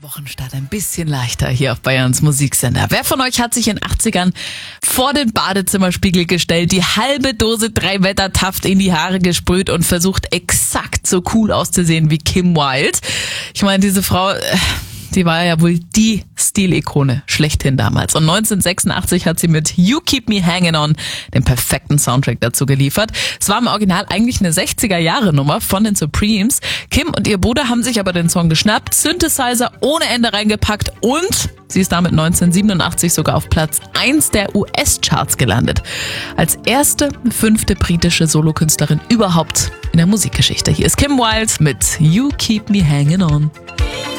Wochenstart ein bisschen leichter hier auf Bayerns Musiksender. Wer von euch hat sich in den 80ern vor den Badezimmerspiegel gestellt, die halbe Dose 3-Wetter-Taft in die Haare gesprüht und versucht exakt so cool auszusehen wie Kim Wilde? Ich meine, diese Frau, die war ja wohl die Stilikone schlechthin damals. Und 1986 hat sie mit You Keep Me Hanging On den perfekten Soundtrack dazu geliefert. Es war im Original eigentlich eine 60er-Jahre-Nummer von den Supremes. Kim und ihr Bruder haben sich aber den Song geschnappt, Synthesizer ohne Ende reingepackt und sie ist damit 1987 sogar auf Platz 1 der US-Charts gelandet. Als erste 5. britische Solokünstlerin überhaupt in der Musikgeschichte. Hier ist Kim Wilde mit You Keep Me Hanging On.